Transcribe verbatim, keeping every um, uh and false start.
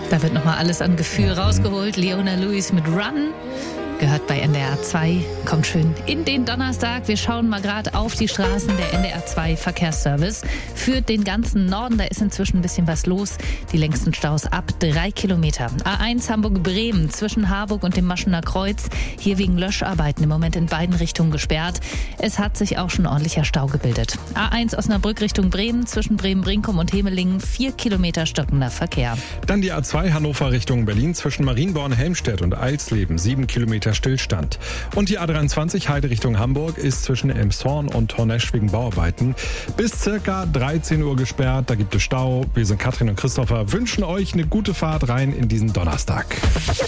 Da wird nochmal alles an Gefühl rausgeholt. Leona Lewis mit Run. Gehört bei N D R zwei, kommt schön in den Donnerstag. Wir schauen mal gerade auf die Straßen. Der N D R zwei Verkehrsservice führt den ganzen Norden. Da ist inzwischen ein bisschen was los. Die längsten Staus ab drei Kilometer. A eins Hamburg-Bremen zwischen Harburg und dem Maschener Kreuz. Hier wegen Löscharbeiten im Moment in beiden Richtungen gesperrt. Es hat sich auch schon ordentlicher Stau gebildet. A eins Osnabrück Richtung Bremen zwischen Bremen-Brinkum und Hemelingen. Vier Kilometer stockender Verkehr. Dann die A zwei Hannover Richtung Berlin zwischen Marienborn, Helmstedt und Eilsleben. Sieben Kilometer Stillstand. Und die A dreiundzwanzig Heide Richtung Hamburg ist zwischen Elmshorn und Hornesch wegen Bauarbeiten bis circa dreizehn Uhr gesperrt. Da gibt es Stau. Wir sind Katrin und Christopher, wünschen euch eine gute Fahrt rein in diesen Donnerstag.